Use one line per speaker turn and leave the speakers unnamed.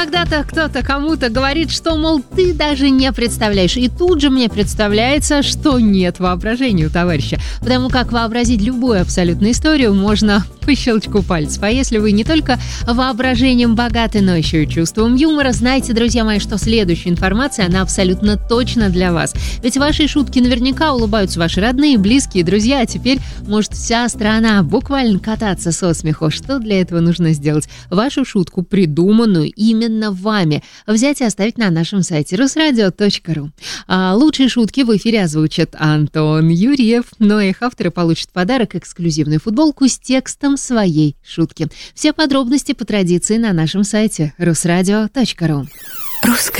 когда-то кто-то кому-то говорит, что, мол, ты даже не представляешь. И тут же мне представляется, что нет воображения у товарища. Потому как вообразить любую абсолютно историю можно по щелчку пальцев. А если вы не только воображением богаты, но еще и чувством юмора, знайте, друзья мои, что следующая информация, она абсолютно точно для вас. Ведь вашей шутки наверняка улыбаются ваши родные, близкие, друзья, а теперь может вся страна буквально кататься со смеху. Что для этого нужно сделать? Вашу шутку, придуманную именно вами, взять и оставить на нашем сайте rusradio.ru. А лучшие шутки в эфире озвучат Антон Юрьев, но их авторы получат в подарок эксклюзивную футболку с текстом своей шутки. Все подробности по традиции на нашем сайте rusradio.ru.
Русское